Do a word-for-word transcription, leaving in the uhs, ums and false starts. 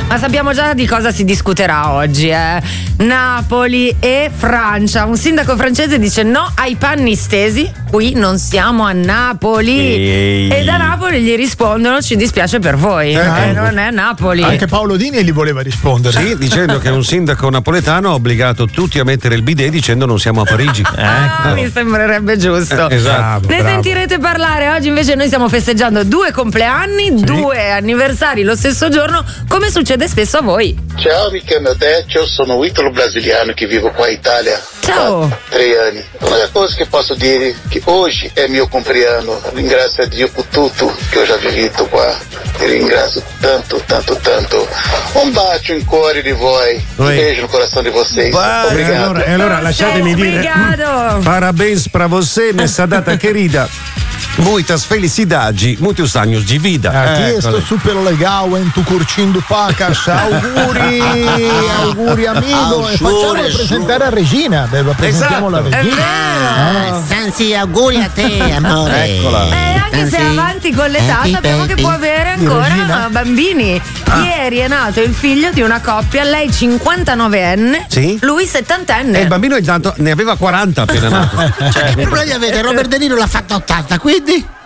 Ma sappiamo già di cosa si discuterà oggi, eh? Napoli e Francia. Un sindaco francese dice no ai panni stesi. Qui non siamo a Napoli. Ehi. E da Napoli gli rispondono: ci dispiace per voi, Eh, eh, eh. non è Napoli. Anche Paolo Dini gli voleva rispondere. Sì, dicendo che un sindaco napoletano ha obbligato tutti a mettere il bidet dicendo non siamo a Parigi. Ah, mi sembrerebbe giusto. Eh, esatto. Ne Bravo. sentirete parlare. Oggi invece noi stiamo festeggiando due compleanni, due anniversari lo stesso giorno, come succede spesso a voi. Ciao, mi chiamo Odete, eu sono um ítalo brasiliano que vivo qua in Italia Ciao. há três anni. Una cosa che posso dire che oggi è mio compleanno, ringrazio a Dio per tutto che ho già vivito qua, ti ringrazio tanto, tanto, tanto. Un bacio in cuore di voi, un Oi. beijo no coração de vocês. Vai, E Obrigado. allora, e allora lasciatemi dire. Obrigado. Parabéns pra você nessa data querida. Muitas felicidades, muitos anos de vida. Aqui Ecco. sto super legal en tu curtindo pacas. Auguri, auguri amico. E facciamo presentare a Regina. Beh, la presentiamo la Esatto. È Regina. vero. Ah. Tanti auguri a te, amore. Eccola. E anche se è avanti con l'età, Happy sappiamo che baby. può avere Di ancora Regina? bambini. Ieri è nato il figlio di una coppia, lei cinquantanovenne, Sì. lui settantenne. E il bambino intanto ne aveva quaranta appena nato. Il problema è che Robert De Niro l'ha fatto a ottanta, quindi